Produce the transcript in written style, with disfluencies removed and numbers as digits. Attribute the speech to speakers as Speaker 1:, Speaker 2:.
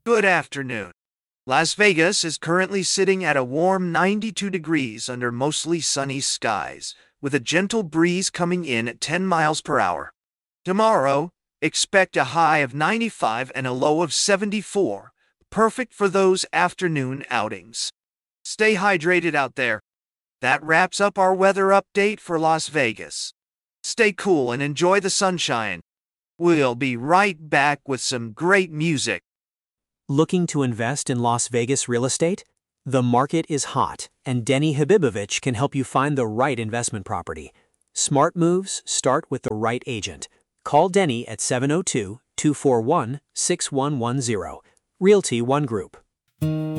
Speaker 1: Good afternoon. Las Vegas is currently sitting at a warm 92 degrees under mostly sunny skies, with a gentle breeze coming in at 10 miles per hour. Tomorrow, expect a high of 95 and a low of 74, perfect for those afternoon outings. Stay hydrated out there. That wraps up our weather update for Las Vegas. Stay cool and enjoy the sunshine. We'll be right back with some great music.
Speaker 2: Looking to invest in Las Vegas real estate? The market is hot, and Denny Habibovich can help you find the right investment property. Smart moves start with the right agent. Call Denny at 702-241-6110. Realty One Group.